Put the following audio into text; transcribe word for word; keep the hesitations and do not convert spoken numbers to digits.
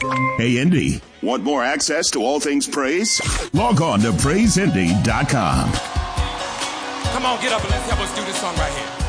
Hey, Indy, want more access to all things praise? Log on to praise indy dot com. Come on, get up and let's help us do this song right here.